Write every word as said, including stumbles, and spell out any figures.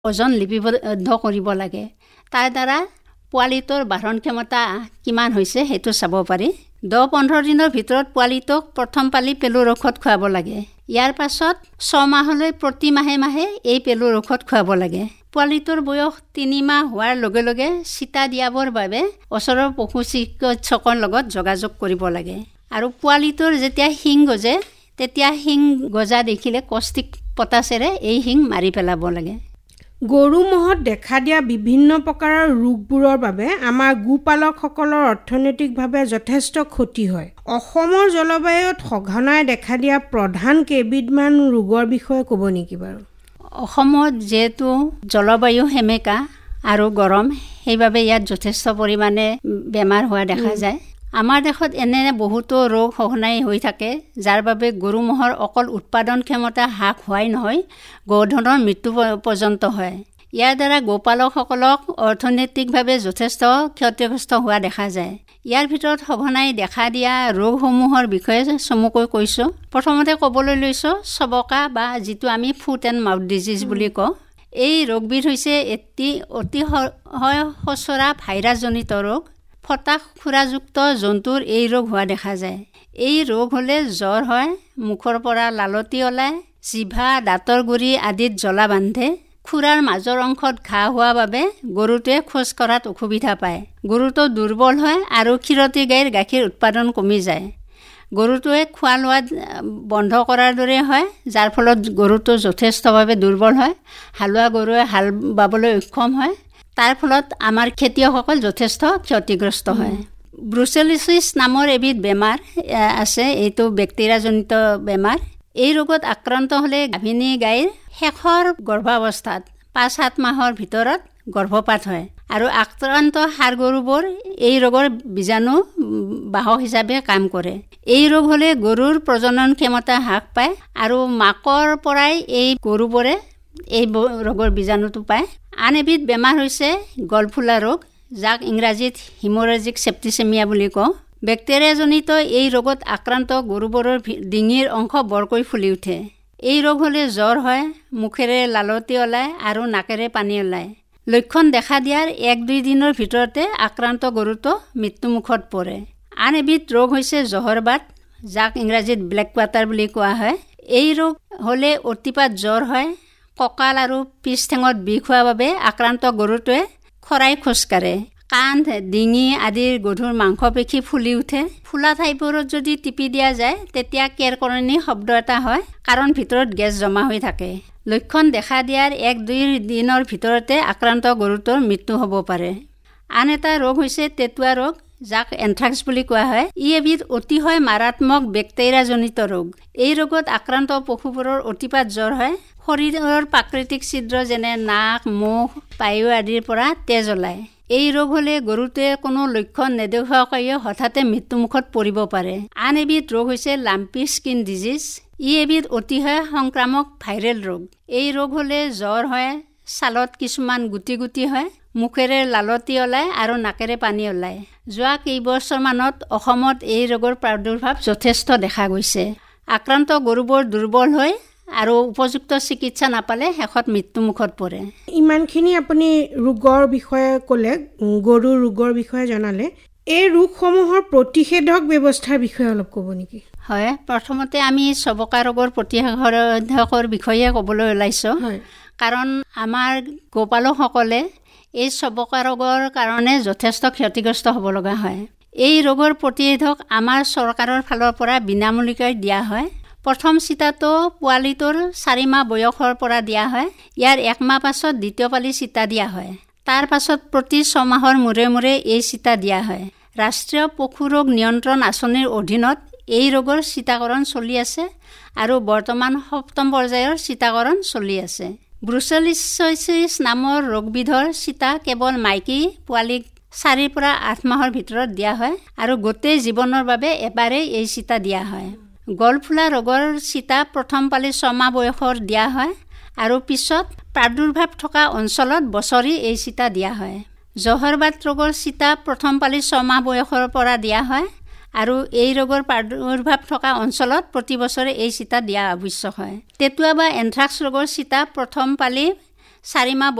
ওজন লিপিবদ্ধ কৰিব লাগে। তাৰ দ্বাৰা পোৱালিটোৰ বাঢ়ন ক্ষমতা কিমান হৈছে সেইটো চাব পাৰি। দহ পোন্ধৰ দিনৰ ভিতৰত পোৱালিটোক প্ৰথম পালি পেলুৰ ঔষধ খুৱাব লাগে। ইয়াৰ পাছত ছমাহলৈ প্ৰতি মাহে মাহে এই পেলুৰ ঔষধ খুৱাব লাগে। পোৱালিটোৰ বয়স তিনি মাহ হোৱাৰ লগে লগে চিতা দিয়াবৰ বাবে ওচৰৰ পশু চিকিৎসকৰ লগত যোগাযোগ কৰিব লাগে। আৰু পোৱালিটোৰ যেতিয়া শিং গজে তেতিয়া শিং গজা দেখিলে কষ্টিক পটাছেৰে এই শিং মাৰি পেলাব লাগে। গৰু মহত দেখা দিয়া বিভিন্ন প্ৰকাৰৰ ৰোগবোৰৰ বাবে আমাৰ গোপালকসকলৰ অৰ্থনৈতিকভাৱে যথেষ্ট ক্ষতি হয়। অসমৰ জলবায়ুত সঘনাই দেখা দিয়া প্ৰধান কেইবিধমান ৰোগৰ বিষয়ে ক'ব নেকি বাৰু? অসমত যিহেতু জলবায়ু সেমেকা আৰু গৰম, সেইবাবে ইয়াত যথেষ্ট পৰিমাণে বেমাৰ হোৱা দেখা যায়। আমাৰ দেশত এনে বহুতো ৰোগ সঘনাই হৈ থাকে, যাৰ বাবে গৰু ম'হৰ অকল উৎপাদন ক্ষমতা হ্ৰাস হোৱাই নহয়, গোধনৰ মৃত্যু পৰ্যন্ত হয়। ইয়াৰ দ্বাৰা গোপালকসকলক অৰ্থনৈতিকভাৱে যথেষ্ট ক্ষতিগ্ৰস্ত হোৱা দেখা যায়। ইয়াৰ ভিতৰত সঘনাই দেখা দিয়া ৰোগসমূহৰ বিষয়ে চমুকৈ কৈছোঁ। প্ৰথমতে ক'বলৈ লৈছোঁ চবকা বা যিটো আমি ফুট এণ্ড মাউথ ডিজিজ বুলি কওঁ। এই ৰোগবিধ হৈছে এটি অতি সচৰা ভাইৰাছজনিত ৰোগ। ফটা খুৰাযুক্ত জন্তুৰ এই ৰোগ হোৱা দেখা যায়। এই ৰোগ হ'লে জ্বৰ হয়, মুখৰ পৰা লালতি ওলায়, জিভা দাঁতৰ গুৰি আদিত জ্বলা বান্ধে, খুৰাৰ মাজৰ অংশত ঘাঁ হোৱা বাবে গৰুটোৱে খোজ কঢ়াত অসুবিধা পায়, গৰুটো দুৰ্বল হয় আৰু ক্ষীৰতী গাইৰ গাখীৰ উৎপাদন কমি যায়। গৰুটোৱে খোৱা লোৱাত বন্ধ কৰাৰ দৰে হয়, যাৰ ফলত গৰুটো যথেষ্টভাৱে দুৰ্বল হয়। হালোৱা গৰুৱে হাল বাবলৈ অক্ষম হয়। তাৰ ফলত আমাৰ খেতিয়কসকল যথেষ্ট ক্ষতিগ্ৰস্ত হয়। ব্ৰুচেলোচিছ নামৰ এবিধ বেমাৰ আছে, এইটো বেক্টেৰিয়াজনিত বেমাৰ। এই ৰোগত আক্ৰান্ত হ'লে গাভিনী গাইৰ শেষৰ গৰ্ভাৱস্থাত পাঁচ সাত মাহৰ ভিতৰত গৰ্ভপাত হয় আৰু আক্ৰান্ত ষাঁড় গৰুবোৰ এই ৰোগৰ বীজাণু বাহক হিচাপে কাম কৰে। এই ৰোগ হ'লে গৰুৰ প্ৰজনন ক্ষমতা হ্ৰাস পায় আৰু মাকৰ পৰাই এই গৰুবোৰে এই ৰোগৰ বীজাণুটো পায়। আন এবিধ বেমাৰ হৈছে গলফুলা ৰোগ, যাক ইংৰাজীত হিমৰেজিক চেপ্টিচেমিয়া বুলি কওঁ। বেক্টেৰিয়াজনিত এই ৰোগত আক্ৰান্ত গৰুবোৰৰ ডিঙিৰ অংশ বৰকৈ ফুলি উঠে। এই ৰোগ হ'লে জ্বৰ হয়, মুখেৰে লালতি ওলায় আৰু নাকেৰে পানী ওলায়। লক্ষণ দেখা দিয়াৰ এক দুই দিনৰ ভিতৰতে আক্ৰান্ত গৰুটো মৃত্যুমুখত পৰে। আন এবিধ ৰোগ হৈছে জহৰবাত, যাক ইংৰাজীত ব্লেক ৱাটাৰ বুলি কোৱা হয়। এই ৰোগ হ'লে অতিপাত জ্বৰ হয়, কঁকাল আৰু পিছ ঠেঙত বিষ হোৱাৰ বাবে আক্ৰান্ত গৰুটোৱে খৰাই খোজকাঢ়ে। কান্ধ, ডিঙি আদিৰ গধুৰ মাংসপেশী ফুলি উঠে। ফুলা ঠাইবোৰত যদি টিপি দিয়া যায় তেতিয়া কেৰকৰণি শব্দ এটা হয়, কাৰণ ভিতৰত গেছ জমা হৈ থাকে। লক্ষণ দেখা দিয়াৰ এক দুই দিনৰ ভিতৰতে আক্ৰান্ত গৰুটোৰ মৃত্যু হ'ব পাৰে। আন এটা ৰোগ হৈছে তেতুৱা ৰোগ, যাক এন্থ্ৰাক্স বুলি কোৱা হয়। ই এবিধ অতিশয় মাৰাত্মক বেক্টেৰিয়াজনিত ৰোগ। এই ৰোগত আক্ৰান্ত পশুবোৰৰ অতিপাত জ্বৰ হয়। শৰীৰৰ প্ৰাকৃতিক ছিদ্ৰ যেনে নাক, মুখ, পায়ু আদিৰ পৰা তেজ ওলায়। এই ৰোগ হ'লে গৰুটোৱে কোনো লক্ষণ নেদেখুৱাকৈয়ে হঠাতে মৃত্যুমুখত পৰিব পাৰে। আন এবিধ ৰোগ হৈছে লাম্পি স্কিন ডিজিজ। ই এবিধ অতিশয় সংক্ৰামক ভাইৰেল ৰোগ। এই ৰোগ হ'লে জ্বৰ হয়, ছালত কিছুমান গুটি গুটি হয়, মুখেৰে লালতি ওলায় আৰু নাকেৰে পানী ওলায়। যোৱা কেইবছৰমানত অসমত এই ৰোগৰ প্ৰাদুৰ্ভাৱ যথেষ্ট দেখা গৈছে। আক্ৰান্ত গৰুবোৰ দুৰ্বল হৈ আৰু উপযুক্ত চিকিৎসা নাপালে শেষত মৃত্যুমুখত পৰে। ইমানখিনি আপুনি ৰোগৰ বিষয়ে ক'লে, গৰুৰ ৰোগৰ বিষয়ে জনালে। এই ৰোগসমূহৰ প্ৰতিষেধক ব্যৱস্থাৰ বিষয়ে অলপ ক'ব নেকি? হয়, প্ৰথমতে আমি চবকা ৰোগৰ প্ৰতিষেধকৰ বিষয়ে ক'বলৈ ওলাইছোঁ। কাৰণ আমাৰ গোপালকসকলে এই চবকা ৰোগৰ কাৰণে যথেষ্ট ক্ষতিগ্ৰস্ত হ'ব লগা হয়। এই ৰোগৰ প্ৰতিষেধক আমাৰ চৰকাৰৰ ফালৰ পৰা বিনামূলীয়াকৈ দিয়া হয়। প্ৰথম চিতাটো পোৱালিটোৰ চাৰি মাহ বয়সৰ পৰা দিয়া হয়। ইয়াৰ এক মাহ পাছত দ্বিতীয় পালি চিতা দিয়া হয়। তাৰ পাছত প্ৰতি ছমাহৰ মূৰে মূৰে এই চিতা দিয়া হয়। ৰাষ্ট্ৰীয় পশু ৰোগ নিয়ন্ত্ৰণ আঁচনিৰ অধীনত এই ৰোগৰ চিতাকৰণ চলি আছে আৰু বৰ্তমান সপ্তম পৰ্যায়ৰ চিতাকৰণ চলি আছে। ব্ৰুচেলোচিছ নামৰ ৰোগবিধৰ চিতা কেৱল মাইকী পোৱালিক চাৰিৰ পৰা আঠ মাহৰ ভিতৰত দিয়া হয় আৰু গোটেই জীৱনৰ বাবে এবাৰেই এই চিতা দিয়া হয়। গলফুলা ৰোগৰ চিতা প্ৰথম পালি ছমাহ বয়সৰ দিয়া হয় আৰু পিছত প্ৰাদুৰ্ভাৱ থকা অঞ্চলত বছৰি এই চিতা দিয়া হয়। জহৰবাত ৰোগৰ চিতা প্ৰথম পালি ছমাহ বয়সৰ পৰা দিয়া হয় আৰু এই ৰোগৰ প্ৰাদুৰ্ভাৱ থকা অঞ্চলত প্ৰতি বছৰে এই চিতা দিয়া আৱশ্যক হয়। তেতুৱা বা এন্থ্ৰাক্স ৰোগৰ চিতা প্ৰথম পালি চাৰি মাহ